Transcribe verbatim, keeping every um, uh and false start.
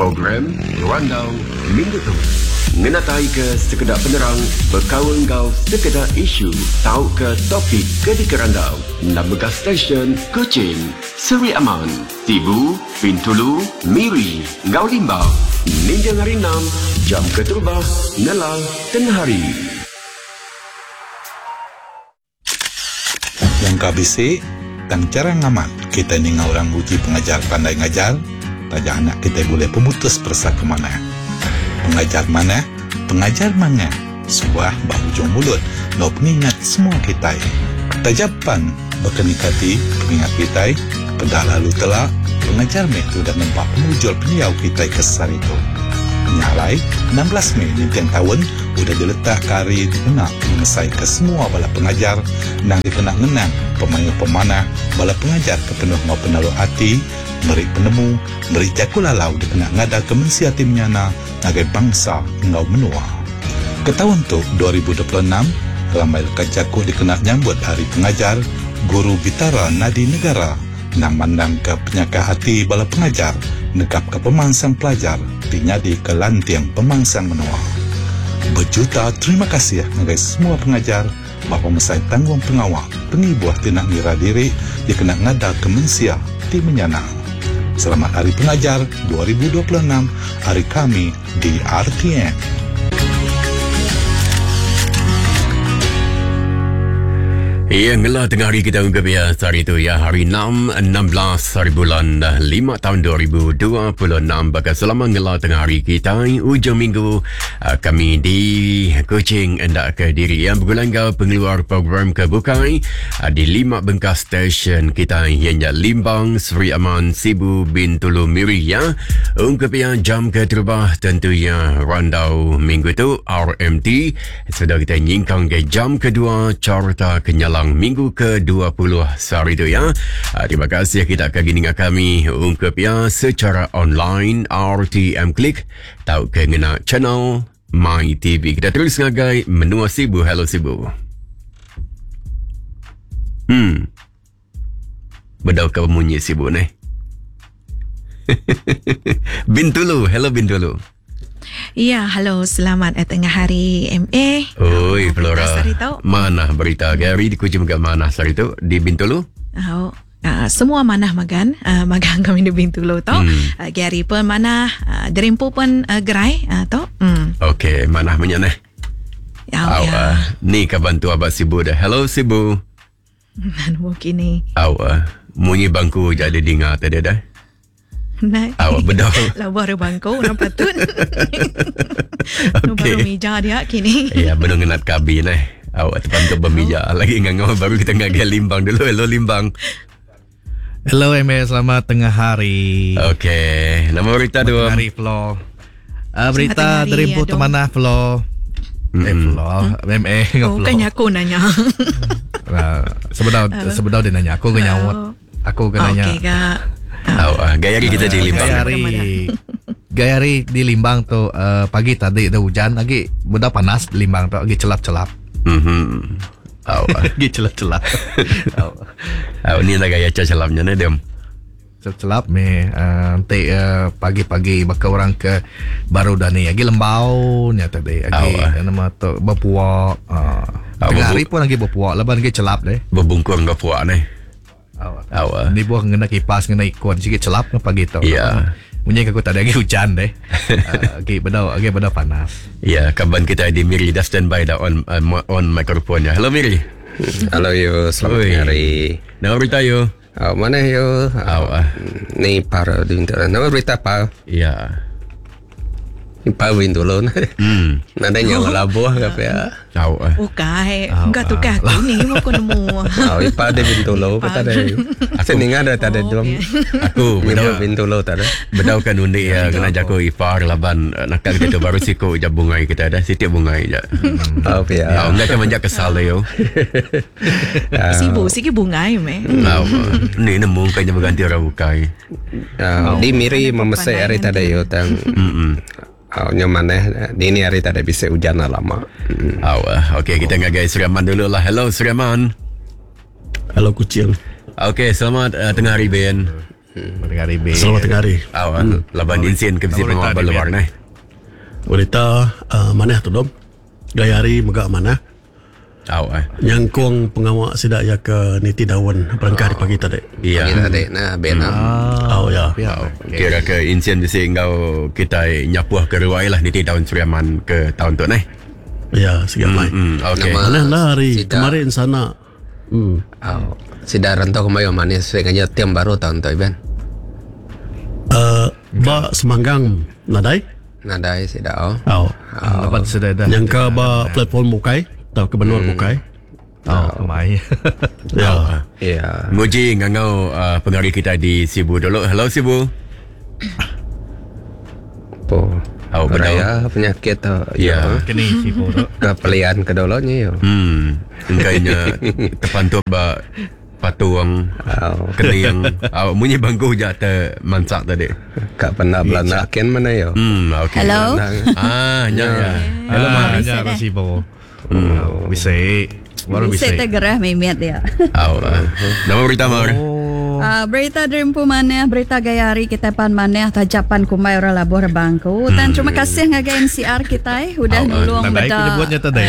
Program Randau Minggu tu ngenatai ke sekedar penerang berkawan kau sekedar isu tahu ke topik ke di kerandau nama stesen Kuching Seri Aman Tibu Bintulu Miri Ngau Limbang Ninja Hari enam jam keturubah Nelang Tengah Hari. Yang K B C dan cara ngamat kita ni orang uji pengajar pandai ngajar, tajak anak kita boleh pemutus persa ke mana. Pengajar mana? Pengajar mana? Sebuah bahujung mulut, no pengingat semua kita. Tajapan berkenikati pengingat kita, pada lalu telah pengajar metu dan nampak pemujul peniau kita kesar itu. Nyalai, enam belas Mei nintian tahun udah diletak kari dikena mengesai ke semua bala pengajar nang dikena ngenang pemain pemanah bala pengajar kepenuh mau penalu hati meri penemu meri jakulalau dikena ngada kemensia timnyana nagai bangsa ngau menua. Ke tahun tu dua ribu dua puluh enam ramai lekat jaku dikena nyambut hari pengajar guru bitara nadi negara nang mandang ke penyaka hati bala pengajar nekap ke pemangsang pelajar dinyadi ke lantiang pemangsang menua. Berjuta terima kasih kepada semua pengajar bapa mesai tanggung pengawal pengibuah tindak ngira diri dikena ngada kemensia di menyanang. Selamat Hari Pengajar dua ribu dua puluh enam hari kami di R T M. Ya, ngelah tengah hari kita ungkap ya hari itu ya hari enam, enam belas hari bulan lima tahun dua ribu dua puluh enam. Bakal selamat ngelah tengah hari kita ujung minggu uh, kami di Kuching hendak ke diri yang bergulang pengeluar program kebukai uh, di lima bengkas stesen kita yang Limbang, Seri Aman, Sibu, Bintulu, Miri ya. Ungkap ya jam keterubah tentunya randau minggu tu R M T sudah kita nyingkang ke jam kedua carta kenyalan minggu ke dua puluh hari itu ya. Uh, terima kasih kita akan gini dengan kami ungkap ya secara online R T M Klik tahu ke ngena channel My T V. Kita terus ngagai menua Sibu. Hello Sibu. Hmm. Bedau ke bunyi Sibu ni. Bintulu. Hello Bintulu. Ya, halo, selamat tengah hari M A. Oi, Flora. Mana berita Gary di Kuching ke mana hari itu di Bintulu? Oh, uh, semua manah magan, uh, magang kami di Bintulu tau. Hmm. Uh, Gary pun manah, uh, Derimpo pun uh, gerai uh, tau. Hmm. Okey, manah menyana. Ya, oh, ya. Uh, ni ka bantu abah Sibu dah. Hello Sibu. Mana mungkin ni? Aw, uh, munyi bangku jadi dengar tadi dah. Nah, awak bedau. Lah baru bangku nak patut. Okey. Baru meja dia kini. Ya, belum ngenat kabin eh. Awak tepan tu bermeja oh. Lagi ngangau baru kita ngagak Limbang dulu. Hello Limbang. Hello M A, selamat tengah hari. Okey, nama berita tu. Tengah hari Flo. Uh, berita dari Rimpo Temanah Flo. Mm-hmm. Eh Flo, M A oh, kan aku nanya. uh, sebenarnya uh, sebenarnya dia nanya aku ke nyawat. Aku ke nanya. Okey Kak. Oh, uh, gaya hari kita di Limbang. Gaya hari, gaya hari di Limbang tu uh, pagi tadi ada hujan, lagi mudah panas di Limbang tu, lagi celap-celap. Mhm. Oh, lagi celap-celap. Oh, oh ni lah gaya celapnya ni dem. Celap me uh, nanti uh, pagi-pagi bakal orang ke Barudani lagi lembau ni tadi lagi oh, nama tu berpuak. Uh, oh, tengah hari pun lagi berpuak, lepas lagi celap deh. Berbungkung berpuak ni. Awak. Awak. Ni buah kena kipas kena ikon sikit celap ke pagi tu. Ya. Bunyi aku tak ada lagi hujan deh. uh, okay, bedau, okay, bedau panas. Ya, kaban kita di Miri dah standby dah on uh, on mikrofonnya. Hello Miri. Halo yo, selamat Oi. hari. Nama berita yo. Oh, mana yo? Oh, uh. Ni para di internet. Nama berita apa? Ya. Ni pawin dulu na. Hmm. Nadanya wala buah ka pa. Tahu ah. Ukay, enggak tu kah ni mo ko nemu. Oh, ipa de bintulo pa tadi. Asin nga ada tadi dom. Aku bedau bintulo tadi. Bedau kan undi ya kena jago ifar laban nakal kita baru siko ja bungai kita dah setiap bungai ja. Oh ya. Oh, enggak kan menjak kesal yo. Sibu sikit bungai me. Oh, ni nemu kayaknya berganti orang ukay. Di Miri memasai hari tadi yo tang. Hmm. Oh, nyaman eh. Di ini hari tadi bisa hujan lama. Mm. Oh, okey, kita oh. ngagai Suriaman dulu lah. Hello Suriaman. Hello Kuching. Okey, selamat uh, tengah hari Ben. Tengah hari be. Selamat tengah hari. Awan laban insien ke bisi Berita pengawal di luar Ben. nah. Berita uh, maneh tu dom. Gaya hari megak mana? Aw eh. Yang kong pengawak sidak ya ke niti daun berangkari pagi tadi. Iya. Kita ada nah benam. Oh ya. Aw. Kira ke insien bisi engkau kita nyapuh ke ruai lah niti tahun Suriaman ke tahun tu nah. Ya, siap mai. Hmm, okey. Nama- Maneh lah hari Sidak. kemarin sana. Hmm. Oh, sida rantau kemayo manis sengaja tiang baru tahun tu Ben. Uh, ba semanggang nadai. Nadai sida oh. Oh. Dapat sudah dah. Yang ke ba platform bukai atau ke benua bukai. Oh, mai. Ya. Ya. Muji ngangau uh, pengaruh kita di Sibu dulu. Hello Sibu. Po. Oh, betul. Raya penyakit tu. Ya. Kini sipo tu. Kepelian kedolanya yo. Hmm. Engkainya tepan tu ba patuang Oh. kena yang awak munyi bangku je te mansak tadi. Kak pernah belanda ken mana yo. Hmm, okey. Hello. Ah, nya ya. Hello, Ah, ma. bisa Nya dah. sipo. Hmm, bisa. Baru bisa. Bisa tergerah memet dia. Aw. Nama berita mar. Uh, berita Dreampu maneh, berita gayari kita pan maneh tajapan kumay ora labor bangko. Dan terima kasih ngaga N C R kita eh udah Oh, nulung Tandai beda. penyebutnya tadi.